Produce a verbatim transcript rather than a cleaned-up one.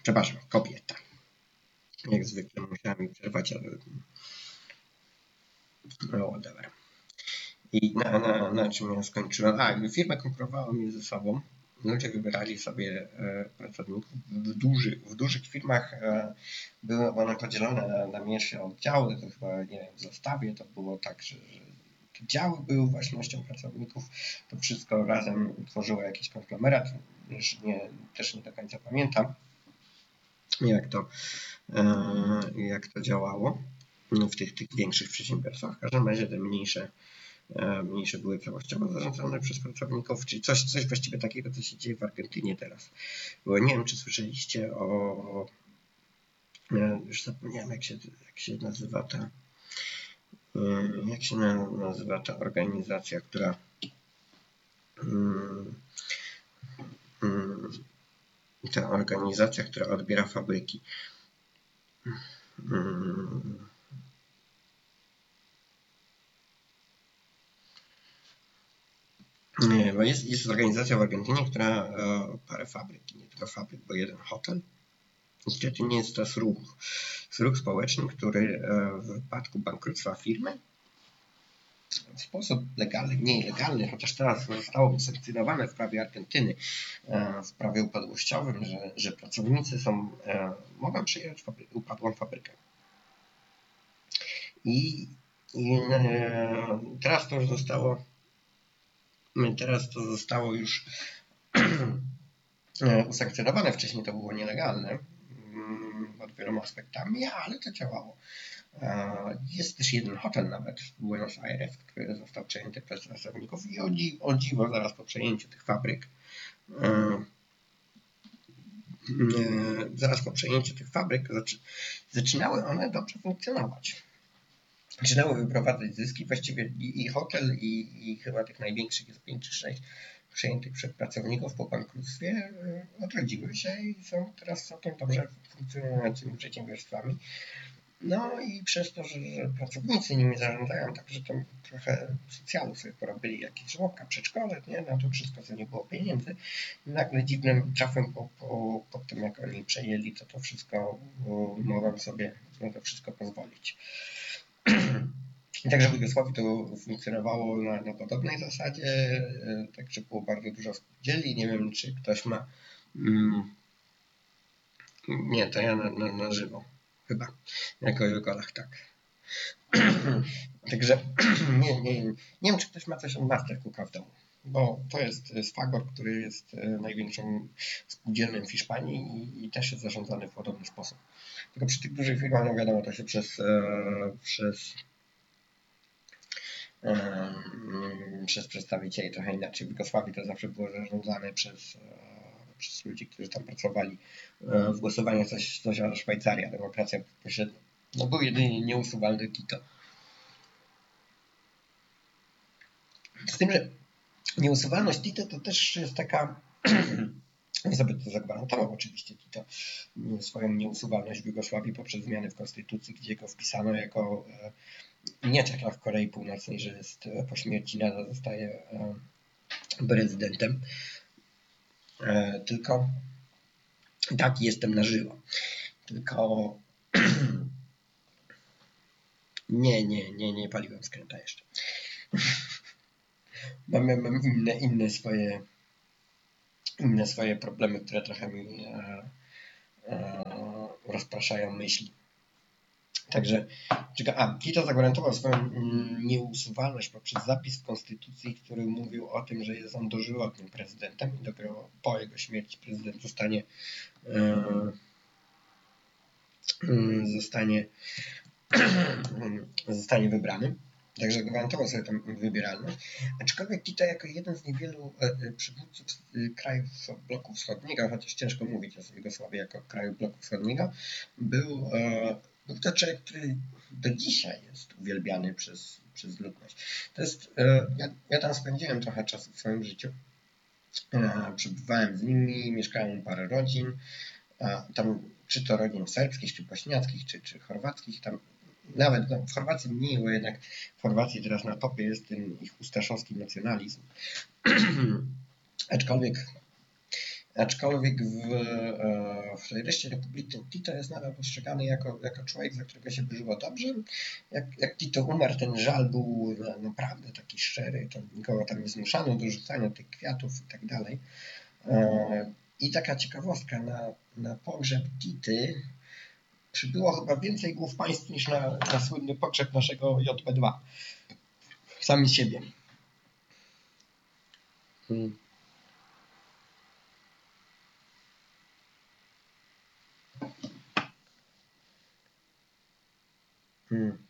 przepraszam, kobieta. Jak zwykle musiałem mi przerwać, ale no whatever. I na, na, na czym ja skończyłem? A, firmy konkurowały między sobą. Ludzie wybierali sobie e, pracowników. W, duży, w dużych firmach e, były one podzielone na, na mniejsze oddziały. To chyba, nie wiem, w zestawie to było tak, że, że te działy były własnością pracowników. To wszystko razem tworzyło jakiś konglomerat. Już nie, też nie do końca pamiętam, jak to, e, jak to działało w tych, tych większych przedsiębiorstwach. W każdym razie te mniejsze mniejsze były całościowo zarządzane przez pracowników, czyli coś, coś właściwie takiego, co się dzieje w Argentynie teraz. Bo nie wiem, czy słyszeliście o, już zapomniałem, jak się, jak się nazywa ta, jak się nazywa ta organizacja, która ta organizacja, która odbiera fabryki. Nie, bo jest, jest organizacja w Argentynie, która e, parę fabryk, nie tylko fabryk, bo jeden hotel. Niestety nie jest to ruch, ruch społeczny, który e, w wypadku bankructwa firmy w sposób legalny, mniej legalny, chociaż teraz zostało wysankcjonowane w prawie Argentyny, e, w prawie upadłościowym, że, że pracownicy są, e, mogą przyjąć fabry, upadłą fabrykę. I, i e, teraz to już zostało Teraz to zostało już usankcjonowane. Wcześniej to było nielegalne pod wieloma aspektami, ale to działało. Jest też jeden hotel nawet w Buenos Aires, który został przejęty przez pracowników i o, dzi o dziwo zaraz po przejęciu tych fabryk zaraz po przejęciu tych fabryk zaczynały one dobrze funkcjonować. Zaczynały wyprowadzać zyski, właściwie i, i hotel, i, i chyba tych największych jest pięć czy sześć przejętych przez pracowników po bankructwie odrodziły się i są teraz całkiem dobrze funkcjonującymi przedsiębiorstwami. No i przez to, że, że pracownicy nimi zarządzają, także tam trochę socjalu sobie porobili, jakieś żłobka, przedszkole, nie? Na to wszystko, co nie było pieniędzy. Nagle dziwnym trafem po, po, po tym, jak oni przejęli, to to wszystko mogą sobie na to wszystko pozwolić. I także w Jugosławii to funkcjonowało na, na podobnej zasadzie, także było bardzo dużo spółdzielni. Nie wiem, czy ktoś ma... Mm, nie, to ja na, na, na żywo. Chyba. Jako Jugolach, tak. Także nie, nie, nie wiem, czy ktoś ma coś o Mastercooka w domu, bo to jest Sfagor, który jest największą spółdzielnią w Hiszpanii i, i też jest zarządzany w podobny sposób. Tylko przy tych dużych firmach, no wiadomo, to się przez... E, przez przez przedstawicieli trochę inaczej. W Jugosławii to zawsze było zarządzane przez, przez ludzi, którzy tam pracowali. W głosowaniu coś, coś o Szwajcarii, demokracja pośrednia. No był jedynie nieusuwalny Tito. Z tym, że nieusuwalność Tito to też jest taka... Nie sobie to zagwarantował oczywiście Tito swoją nieusuwalność w Jugosławii poprzez zmiany w konstytucji, gdzie go wpisano jako... Nie tak jak w Korei Północnej, że jest po śmierci nadal zostaje prezydentem, tylko tak, jestem na żywo. Tylko nie, nie, nie, nie paliłem skręta jeszcze. Mam, mam inne, inne swoje inne swoje problemy, które trochę mi e, e, rozpraszają myśli. Także, a, Tito zagwarantował swoją nieusuwalność poprzez zapis w Konstytucji, który mówił o tym, że jest on dożywotnim prezydentem i dopiero po jego śmierci prezydent zostanie e, zostanie zostanie wybrany. Także gwarantował sobie tę wybieralność. Aczkolwiek Tito jako jeden z niewielu przywódców krajów bloku wschodniego, chociaż ciężko mówić o Jugosławii jako kraju bloku wschodniego, był, był to człowiek, który do dzisiaj jest uwielbiany przez, przez ludność. To jest, ja, ja tam spędziłem trochę czasu w swoim życiu. Przebywałem z nimi, mieszkałem parę rodzin. Tam, czy to rodzin serbskich, czy bośniackich, czy, czy chorwackich, tam nawet no, w Chorwacji mniej, bo jednak w Chorwacji teraz na topie jest ten ich ustaszowski nacjonalizm. Aczkolwiek Aczkolwiek w, e, w tej reszcie Republiki Tito jest nadal postrzegany jako, jako człowiek, za którego się by żyło dobrze. Jak, jak Tito umarł, ten żal był naprawdę taki szczery, to nikogo tam nie zmuszano do rzucania tych kwiatów i tak dalej. E, I taka ciekawostka, na, na pogrzeb Tity przybyło chyba więcej głów państw niż na, na słynny pogrzeb naszego J P dwa. Sami siebie. Hmm. Hmm.